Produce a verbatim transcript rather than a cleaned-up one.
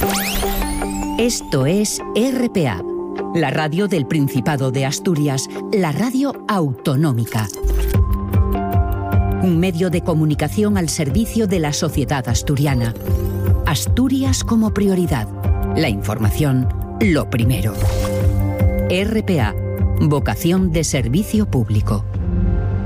Esto es R P A, la radio del Principado de Asturias, la radio autonómica. Un medio de comunicación al servicio de la sociedad asturiana. Asturias como prioridad. La información, lo primero. R P A, vocación de servicio público.